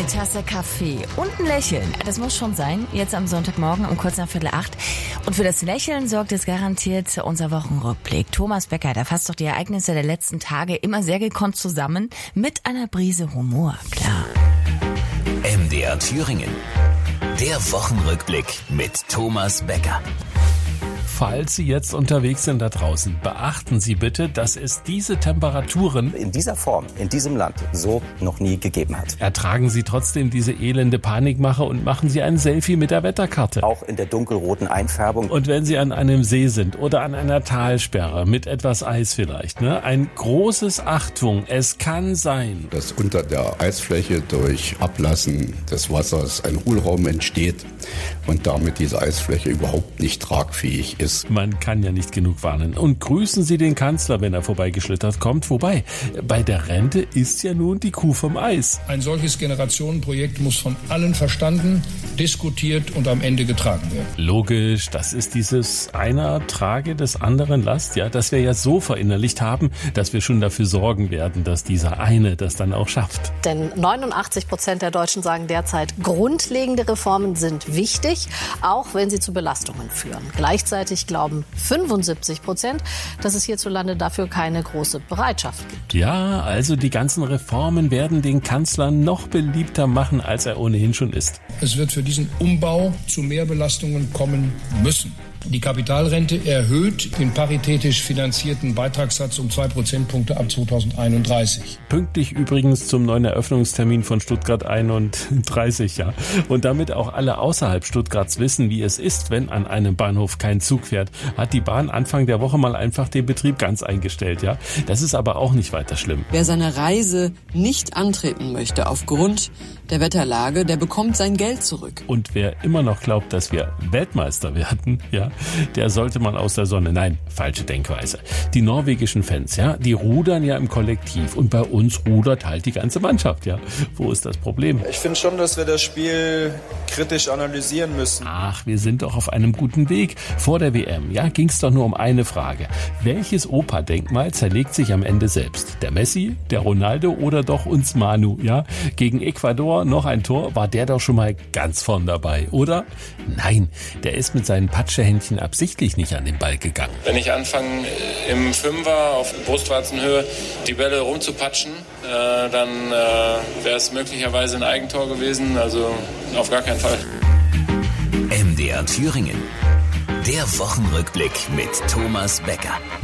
Eine Tasse Kaffee und ein Lächeln. Das muss schon sein, jetzt am Sonntagmorgen um kurz nach 7:45. Und für das Lächeln sorgt es garantiert unser Wochenrückblick. Thomas Becker, der fasst doch die Ereignisse der letzten Tage immer sehr gekonnt zusammen, mit einer Prise Humor, klar. MDR Thüringen. Der Wochenrückblick mit Thomas Becker. Falls Sie jetzt unterwegs sind da draußen, beachten Sie bitte, dass es diese Temperaturen in dieser Form, in diesem Land so noch nie gegeben hat. Ertragen Sie trotzdem diese elende Panikmache und machen Sie ein Selfie mit der Wetterkarte. Auch in der dunkelroten Einfärbung. Und wenn Sie an einem See sind oder an einer Talsperre mit etwas Eis vielleicht, ein großes Achtung, es kann sein, dass unter der Eisfläche durch Ablassen des Wassers ein Hohlraum entsteht und damit diese Eisfläche überhaupt nicht tragfähig ist. Man kann ja nicht genug warnen. Und grüßen Sie den Kanzler, wenn er vorbeigeschlittert kommt. Wobei, bei der Rente ist ja nun die Kuh vom Eis. Ein solches Generationenprojekt muss von allen verstanden, diskutiert und am Ende getragen werden. Logisch, das ist dieses einer trage des anderen Last, das wir ja so verinnerlicht haben, dass wir schon dafür sorgen werden, dass dieser eine das dann auch schafft. Denn 89% der Deutschen sagen derzeit, grundlegende Reformen sind wichtig, auch wenn sie zu Belastungen führen. Gleichzeitig glauben 75%, dass es hierzulande dafür keine große Bereitschaft gibt. Ja, also die ganzen Reformen werden den Kanzler noch beliebter machen, als er ohnehin schon ist. Es wird für diesen Umbau zu Mehrbelastungen kommen müssen. Die Kapitalrente erhöht den paritätisch finanzierten Beitragssatz um 2 Prozentpunkte ab 2031. Pünktlich übrigens zum neuen Eröffnungstermin von Stuttgart 31, Und damit auch alle außerhalb Stuttgarts wissen, wie es ist, wenn an einem Bahnhof kein Zug fährt, hat die Bahn Anfang der Woche mal einfach den Betrieb ganz eingestellt, Das ist aber auch nicht weiter schlimm. Wer seine Reise nicht antreten möchte aufgrund der Wetterlage, der bekommt sein Geld zurück. Und wer immer noch glaubt, dass wir Weltmeister werden, der sollte mal aus der Sonne. Nein, falsche Denkweise. Die norwegischen Fans, die rudern ja im Kollektiv und bei uns rudert halt die ganze Mannschaft, Wo ist das Problem? Ich finde schon, dass wir das Spiel kritisch analysieren müssen. Ach, wir sind doch auf einem guten Weg. Vor der WM, ging es doch nur um eine Frage. Welches Opa-Denkmal zerlegt sich am Ende selbst? Der Messi, der Ronaldo oder doch uns Manu, Gegen Ecuador noch ein Tor, war der doch schon mal ganz vorn dabei, oder? Nein, der ist mit seinen Patschehändchen absichtlich nicht an den Ball gegangen. Wenn ich anfange, im Fünfer auf Brustwarzenhöhe die Bälle rumzupatschen, dann wäre es möglicherweise ein Eigentor gewesen. Also auf gar keinen Fall. MDR Thüringen. Der Wochenrückblick mit Thomas Becker.